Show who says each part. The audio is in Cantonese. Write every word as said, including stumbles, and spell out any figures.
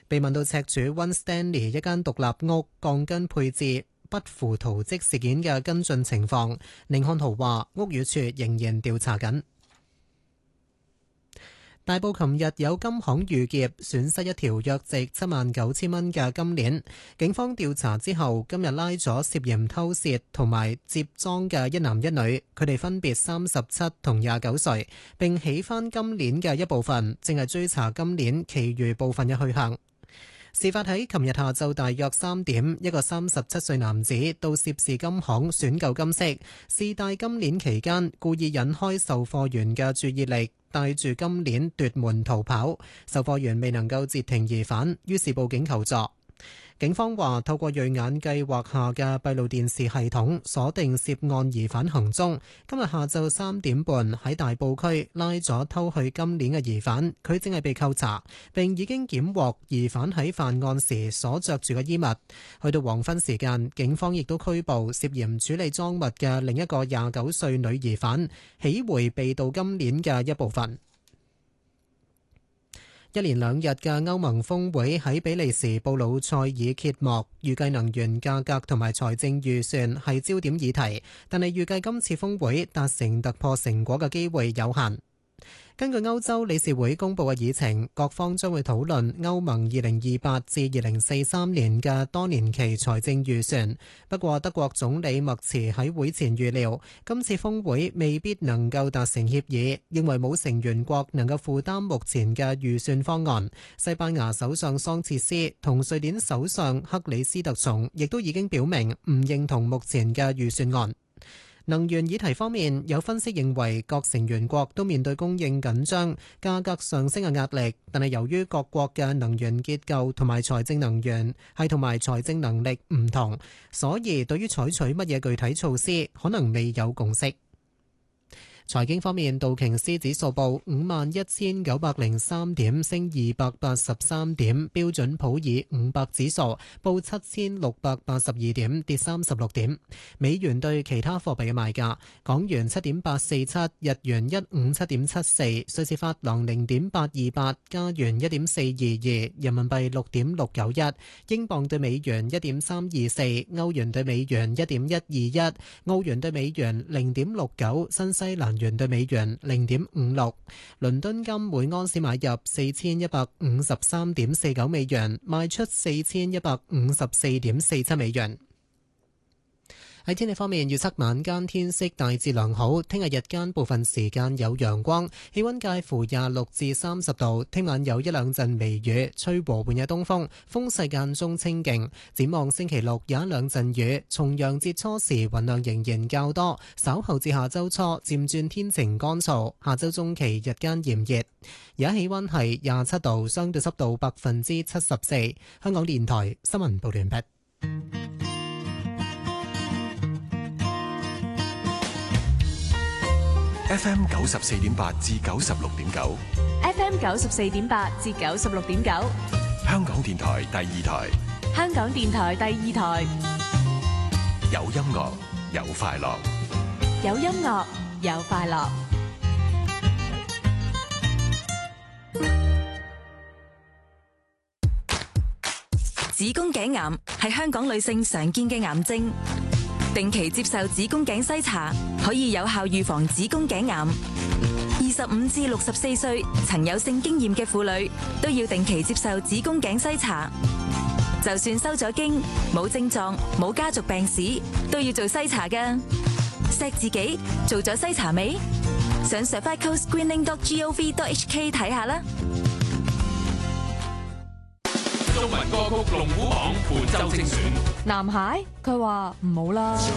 Speaker 1: 被問到赤柱 One Stanley 一間獨立屋鋼筋配置不符圖則事件嘅跟進情況，寧漢豪話屋宇署仍然調查緊。大埔琴日有金行遇劫，損失一條約值七萬九千蚊嘅金鏈。警方調查之後，今日拉咗涉嫌偷竊同埋接贓嘅一男一女，佢哋分別三十七同廿九歲，並起返金鏈嘅一部分，正係追查金鏈其餘部分嘅去向。事發喺琴日下晝大約三點，一個三十七歲男子到涉事金行選購金飾，試戴金鏈期間故意引開售貨員嘅注意力，帶住金鏈奪門逃跑，售貨員未能夠截停疑犯，於是報警求助。警方話透過銳眼計劃下嘅閉路電視系統鎖定涉案疑犯行蹤，今日下晝三點半喺大埔區拉咗偷去金鏈嘅疑犯，佢正係被扣查，並已經檢獲疑犯喺犯案時所着住嘅衣物。去到黃昏時間，警方亦都拘捕涉嫌處理贓物嘅另一個廿九歲女疑犯，起回被盜金鏈嘅一部分。一連兩日嘅歐盟峰會喺比利時布魯塞爾揭幕，預計能源價格同埋財政預算係焦點議題，但係預計今次峰會達成突破成果嘅機會有限。根據歐洲理事會公佈嘅議程，各方將會討論歐盟二零二八至二零四三年嘅多年期財政預算。不過，德國總理默茨喺會前預料，今次峰會未必能夠達成協議，認為冇成員國能夠負擔目前嘅預算方案。西班牙首相桑切斯同瑞典首相克里斯特松亦都已經表明唔認同目前嘅預算案。能源議題方面，有分析認為各成員國都面對供應緊張、價格上升嘅壓力，但係由於各國嘅能源結構同埋財政能源係同埋財政能力唔同，所以對於採取乜嘢具體措施，可能未有共識。財經方面，道瓊斯指數報五萬一千九百零三點，升二百八十三點；標準普爾五百指數報七千六百八十二點，跌三十六點。美元對其他貨幣嘅賣價：港元七點八四七，日元一五七點七四，瑞士法郎零點八二八，加元一點四二二，人民幣六點六九一，英鎊對美元一點三二四，歐元對美元一點一二一，澳元對美元零點六九，新西蘭元對美元零點五六，倫敦金每安士買入四千一百五十三點四九美元，賣出四千一百五十四點四七美元。喺天氣方面，預測晚間天色大致良好，聽日日間部分時間有陽光，氣溫介乎廿六至三十度。聽晚有一兩陣微雨，吹和緩嘅東風，風勢間中清勁。展望星期六有一兩陣雨，重陽節初時雲量仍然較多，稍後至下周初漸轉天晴乾燥。下周中期日間炎熱，而家氣溫係廿七度，相對濕度百分之七十四。香港電台新聞報完畢。
Speaker 2: F M 九十四點八至九十六點九
Speaker 3: ，F M 九十四點八至九十六點九，
Speaker 2: 香港電台第二台，
Speaker 3: 香港電台第二台，
Speaker 2: 有音樂有快樂，
Speaker 3: 有音樂有快樂。
Speaker 4: 子宮頸癌係香港女性常見嘅癌症。定期接受子宮頸篩查，可以有效預防子宮頸癌。二十五至六十四歲曾有性經驗嘅婦女都要定期接受子宮頸篩查。就算收咗經，冇症狀、冇家族病史，都要做篩查㗎。錫自己做咗篩查未？上 cervical screening dot gov dot h k 睇下啦。
Speaker 5: 中文歌曲龍虎榜伴奏精選。
Speaker 3: 男孩佢話唔好啦。